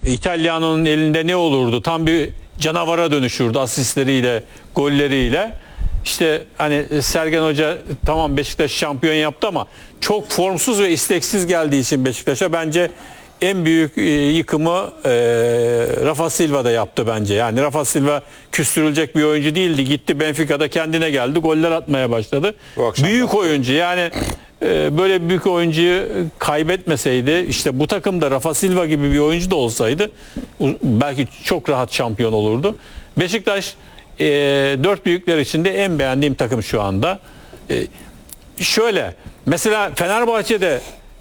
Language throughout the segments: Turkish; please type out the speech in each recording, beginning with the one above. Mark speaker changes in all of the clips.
Speaker 1: İtalyan'ın elinde ne olurdu? Tam bir canavara dönüşürdü asistleriyle, golleriyle. İşte hani Sergen Hoca tamam Beşiktaş şampiyon yaptı ama çok formsuz ve isteksiz geldiği için Beşiktaş'a bence en büyük yıkımı Rafa Silva da yaptı bence. Yani Rafa Silva küstürülecek bir oyuncu değildi. Gitti Benfica'da kendine geldi. Goller atmaya başladı. Büyük oyuncu yani böyle büyük oyuncuyu kaybetmeseydi işte bu takımda Rafa Silva gibi bir oyuncu da olsaydı belki çok rahat şampiyon olurdu. Beşiktaş dört büyükler içinde en beğendiğim takım şu anda. Şöyle mesela Fenerbahçe'de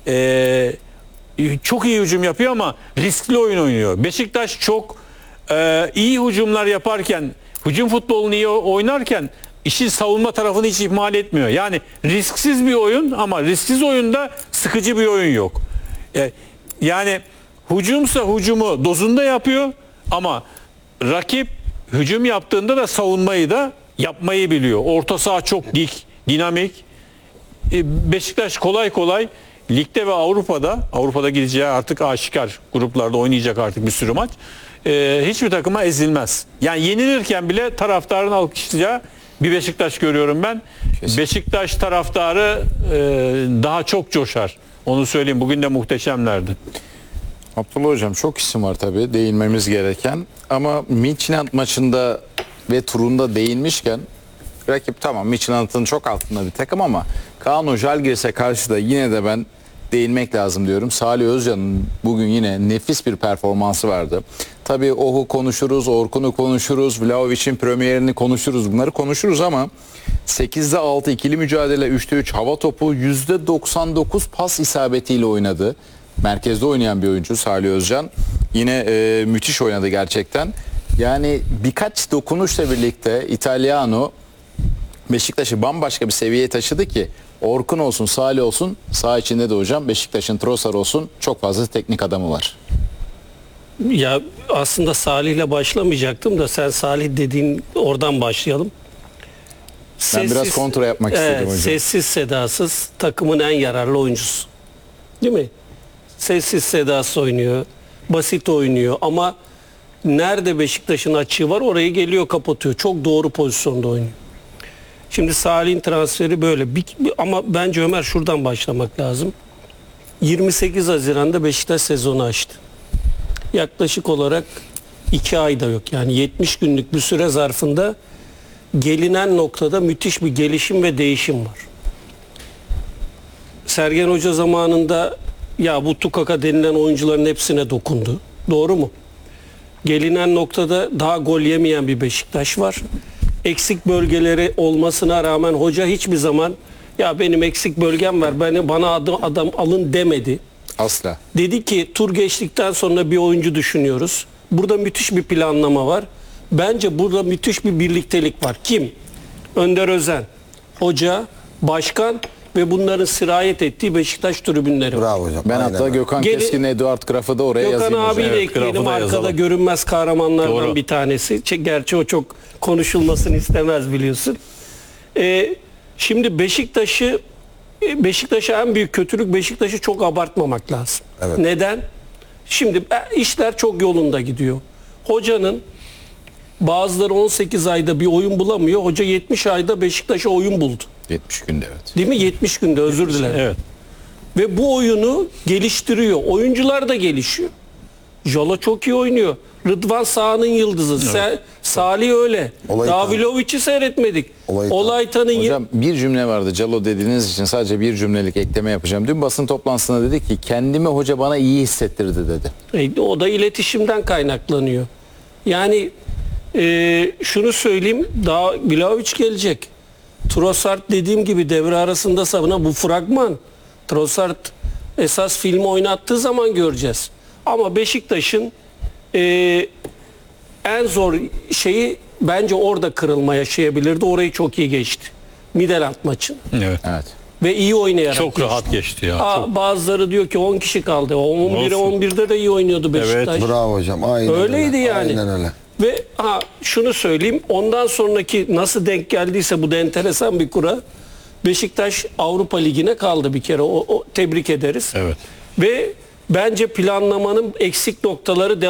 Speaker 1: çok iyi hücum yapıyor ama riskli oyun oynuyor. Beşiktaş çok iyi hücumlar yaparken, hücum futbolunu iyi oynarken işin savunma tarafını hiç ihmal etmiyor. Yani risksiz bir oyun ama risksiz oyunda sıkıcı bir oyun yok. Yani hücumsa hücumu dozunda yapıyor ama rakip hücum yaptığında da savunmayı da yapmayı biliyor. Orta saha çok dik, dinamik. Beşiktaş kolay kolay ligde ve Avrupa'da gideceği artık aşikar, gruplarda oynayacak artık bir sürü maç. Hiçbir takıma ezilmez. Yani yenilirken bile taraftarın alkışlayacağı bir Beşiktaş görüyorum ben. Kesinlikle. Beşiktaş taraftarı daha çok coşar. Onu söyleyeyim. Bugün de muhteşemlerdi.
Speaker 2: Abdullah Hocam çok isim var tabii değinmemiz gereken. Ama Midtjylland maçında ve turunda değinmişken rakip tamam Midtjylland'ın çok altında bir takım ama Kaan Žalgiris'e karşı da yine de ben değinmek lazım diyorum. Salih Özcan'ın bugün yine nefis bir performansı vardı. Tabii Oh'u konuşuruz, Orkun'u konuşuruz, Vlahovic'in premierini konuşuruz. Bunları konuşuruz ama 8'de 6 ikili mücadele, 3'te 3 hava topu, %99 pas isabetiyle oynadı. Merkezde oynayan bir oyuncu Salih Özcan. Yine müthiş oynadı gerçekten. Yani birkaç dokunuşla birlikte İtalyano Beşiktaş'ı bambaşka bir seviyeye taşıdı ki Orkun olsun, Salih olsun, saha içinde de hocam Beşiktaş'ın Trossard olsun çok fazla teknik adamı var.
Speaker 3: Ya aslında Salih'le başlamayacaktım da sen Salih dediğin oradan başlayalım.
Speaker 2: Ben biraz kontra yapmak istedim hocam.
Speaker 3: Sessiz sedasız takımın en yararlı oyuncusu. Değil mi? Sessiz sedasız oynuyor. Basit oynuyor ama nerede Beşiktaş'ın açığı var orayı geliyor kapatıyor. Çok doğru pozisyonda oynuyor. Şimdi Salih'in transferi böyle. Ama bence Ömer şuradan başlamak lazım. 28 Haziran'da Beşiktaş sezonu açtı. Yaklaşık olarak 2 ayda yok. Yani 70 günlük bir süre zarfında gelinen noktada müthiş bir gelişim ve değişim var. Sergen Hoca zamanında ya bu Tukaka denilen oyuncuların hepsine dokundu. Doğru mu? Gelinen noktada daha gol yemeyen bir Beşiktaş var. Eksik bölgeleri olmasına rağmen hoca hiçbir zaman ya benim eksik bölgem var bana adam alın demedi.
Speaker 2: Asla.
Speaker 3: Dedi ki tur geçtikten sonra bir oyuncu düşünüyoruz. Burada müthiş bir planlama var. Bence burada müthiş bir birliktelik var. Kim? Önder Özen, hoca, başkan ve bunların sirayet ettiği Beşiktaş tribünleri.
Speaker 4: Bravo hocam.
Speaker 2: Ben hatta Gökhan Keskin, Eduard Graf'ı da oraya yazayım.
Speaker 3: Gökhan abiyi de
Speaker 1: Evet,
Speaker 3: ekleyelim.
Speaker 1: Graf'ı da
Speaker 3: Arkada
Speaker 1: yazalım.
Speaker 3: görünmez kahramanlardan
Speaker 1: Doğru.
Speaker 3: bir tanesi. Gerçi o çok konuşulmasını istemez biliyorsun. Şimdi Beşiktaş'a en büyük kötülük Beşiktaş'ı çok abartmamak lazım.
Speaker 4: Evet.
Speaker 3: Neden? Şimdi işler çok yolunda gidiyor. Hocanın bazıları 18 ayda bir oyun bulamıyor. Hoca 70 ayda Beşiktaş'a oyun buldu.
Speaker 2: 70 günde evet.
Speaker 3: Değil mi? 70 günde özür dilerim.
Speaker 1: Evet.
Speaker 3: Ve bu oyunu geliştiriyor. Oyuncular da gelişiyor. Jala çok iyi oynuyor. Rıdvan sahanın yıldızı.
Speaker 1: Evet.
Speaker 3: Salih öyle.
Speaker 4: Olaytan.
Speaker 3: Davlovic'i seyretmedik. Olaytan'ın
Speaker 2: Hocam bir cümle vardı Calo dediğiniz için sadece bir cümlelik ekleme yapacağım. Dün basın toplantısında dedi ki kendimi hoca bana iyi hissettirdi dedi.
Speaker 3: O da iletişimden kaynaklanıyor. Yani şunu söyleyeyim, daha Vlahovic gelecek. Trossard dediğim gibi devre arasında savuna bu fragman. Trossard esas filmi oynattığı zaman göreceğiz. Ama Beşiktaş'ın en zor şeyi bence orada kırılma yaşayabilirdi. Orayı çok iyi geçti. Midtjylland maçı.
Speaker 1: Evet.
Speaker 2: Evet.
Speaker 3: Ve iyi oynayarak
Speaker 1: Çok
Speaker 3: geçti.
Speaker 1: rahat geçti ya.
Speaker 3: Bazıları diyor ki 10 kişi kaldı. 11'e
Speaker 1: Olsun.
Speaker 3: 11'de de iyi oynuyordu Beşiktaş.
Speaker 1: Evet.
Speaker 4: Bravo hocam. Aynen
Speaker 3: Öyleydi
Speaker 4: öyle.
Speaker 3: yani.
Speaker 4: Aynen öyle.
Speaker 3: Ve şunu söyleyeyim. Ondan sonraki nasıl denk geldiyse bu da enteresan bir kura. Beşiktaş Avrupa Ligi'ne kaldı bir kere. O tebrik ederiz.
Speaker 1: Evet.
Speaker 3: Ve bence planlamanın eksik noktaları